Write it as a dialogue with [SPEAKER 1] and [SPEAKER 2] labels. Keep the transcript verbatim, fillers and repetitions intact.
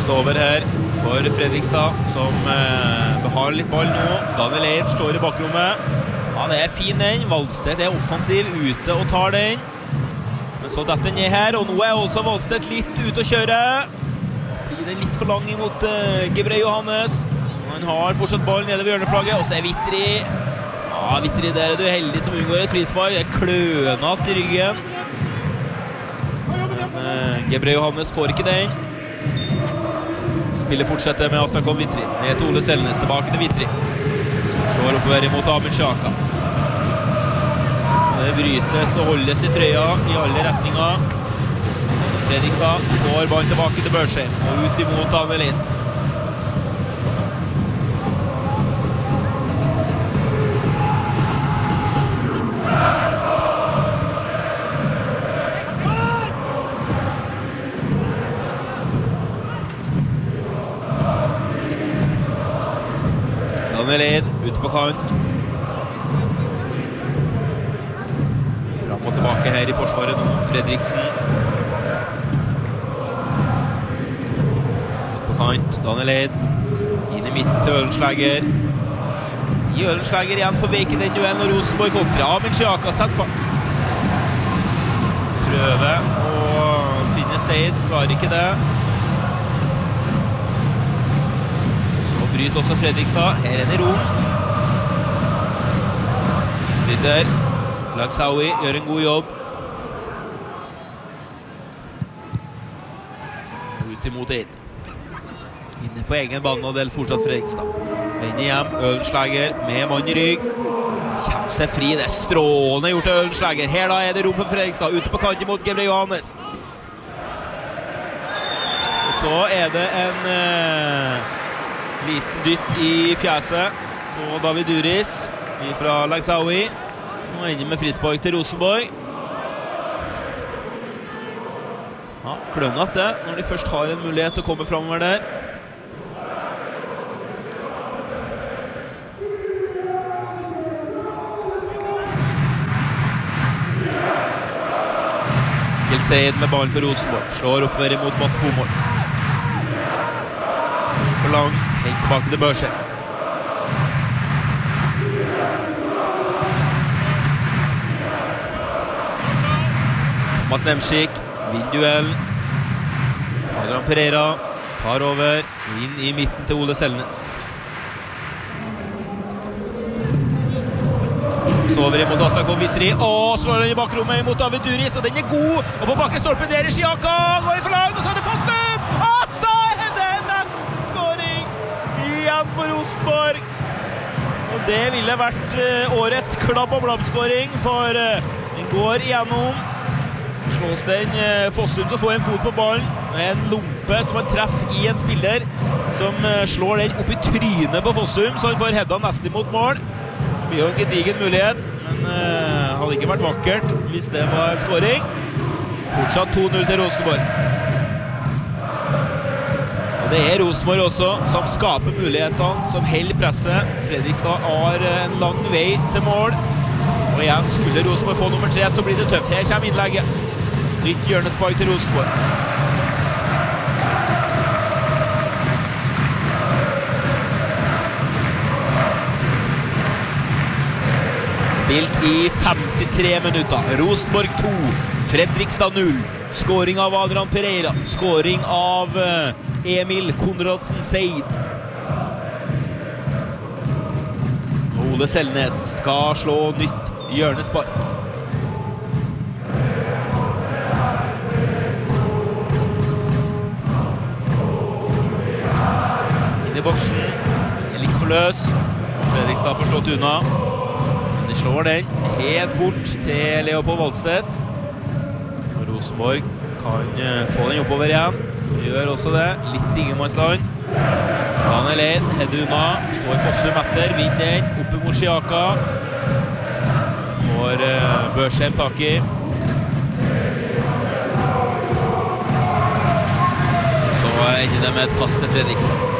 [SPEAKER 1] Stå over her for Fredrikstad, som eh, har litt ball nå. Daniel Eid slår i bakrommet. Ja, det er fin den. Valstedt er offensiv, ute og tar den. Men så detter den ned her, og nå er også Valstedt litt ute å kjøre. Blir den litt for lang imot eh, Gebre Johannes. Han har fortsatt ball nede ved hjørneflagget, og så er Vittri. Ja, Vittri, der er du heldig som unngår et frispark. Det er klønat i ryggen. Men eh, Gebre Johannes får ikke den. Spillet fortsetter med Astrakon Vittri. Ned til Ole Selnes, tilbake til Vittri. Slår oppover imot Amund Sjaka. Det brytes og holdes i trøya i alle retninger. Fredrikstad får ballen tilbake til Børsheim og ut imot Anelin. Daniel Eid, ute på kant. Fram og tilbake her i forsvaret nå, Fredriksen. Ute på kant, Daniel Eid. Inn i midten til Ølenslæger. I Ølenslæger igjen for Veke den duellen, og Rosenborg kontra. Amund Sjaka setter fart. Prøver å finne Seid, klarer ikke det. Bryter også Fredrikstad. Her er det rom. Bryter. Lagsaui gjør en god jobb. Ut imot Eid. Inne på egen bane og del fortsatt Fredrikstad. Vender hjem. Ølenslæger med mann i rygg. Kjem seg fri. Det er strålende gjort av Ølenslæger. Her da er det rom for Fredrikstad. Ute på kant imot Gebre Johannes. Og så er det en... Uh, liten dytt i fjeset på David Uris fra Lagsaui. Nå ender med frispark til Rosenborg. Ja, klønnet det når de først har en mulighet til å komme fremover der. Seid med ballen for Rosenborg. Slår oppver imot Mats Bomål. For lang. Helt tilbake til Børsheim. Thomas Nemskik, vindduell. Adrian Pereira tar over, inn i midten til Ole Selnes. Står over imot Astrakon Vittri, og slår den i bakrommet imot David Uris, og den er god, og på bakre stolpen der er Sjaka, går i for lang, og så er det Fossum! Og så er det nesten skåring! Igjen for Rosenborg. Og det ville vært uh, årets klabb- og blabbskåring, for uh, den går igjennom. Slås den uh, Fossum, så får en fot på ballen. En lompe som han treffer i en spiller, som uh, slår den opp i trynet på Fossum, så han får hedda nesten imot mål. Det blir jo en gedigen mulighet, men uh, hadde ikke vært vakkert hvis det var en skåring. Fortsatt to null til Rosenborg. Det er Rosenborg også som skaper mulighetene, som holder presset. Fredrikstad har en lang vei til mål. Og igjen, skulle Rosenborg få nummer tre, så blir det tøft. Her kommer innlegget. Nytt hjørnespark til Rosenborg. Spilt i femtitre minutter. Rosenborg to, Fredrikstad null. Skåring av Adrian Pereira. Skåring av Emil Konradsen Seid. Ole Selnes skal slå nytt hjørnespark. Inn i boksen. Litt for løs. Fredrikstad får slått unna. Men de slår den helt bort til Leopold Valstedt. Rosenborg kan få den oppover igjen. Gjør også det. Litt ingenmannsland. Daniel Eid, hedder unna. Står Fossum etter. Vinner den. Oppe mot Sjaka. Får uh, Børsheim tak i. Så ender det med et kast til Fredrikstad.